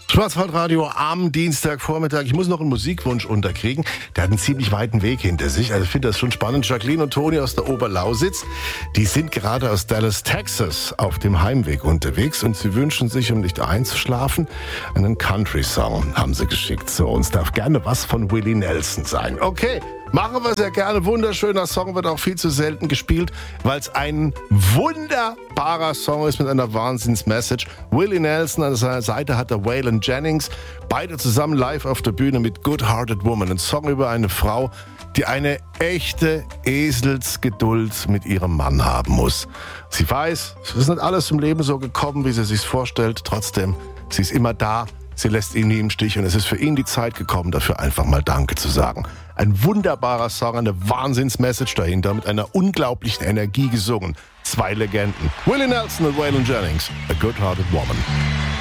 Schwarzwaldradio am Dienstagvormittag. Ich muss noch einen Musikwunsch unterkriegen. Der hat einen ziemlich weiten Weg hinter sich. Also ich finde das schon spannend. Jacqueline und Toni aus der Oberlausitz, die sind gerade aus Dallas, Texas auf dem Heimweg unterwegs und sie wünschen sich, um nicht einzuschlafen, einen Country-Song haben sie geschickt. So, und es darf gerne was von Willie Nelson sein. Okay, machen wir sehr gerne. Wunderschöner Song, wird auch viel zu selten gespielt, weil es ein wunderbarer Song ist mit einer Wahnsinns-Message. Willie Nelson an seiner Seite hat der Waylon Jennings. Beide zusammen live auf der Bühne mit Good Hearted Woman. Ein Song über eine Frau, die eine echte Eselsgeduld mit ihrem Mann haben muss. Sie weiß, es ist nicht alles im Leben so gekommen, wie sie sich vorstellt. Trotzdem, sie ist immer da. Sie lässt ihn nie im Stich und es ist für ihn die Zeit gekommen, dafür einfach mal Danke zu sagen. Ein wunderbarer Song, eine Wahnsinns-Message dahinter, mit einer unglaublichen Energie gesungen. Zwei Legenden, Willie Nelson und Waylon Jennings, A Good Hearted Woman.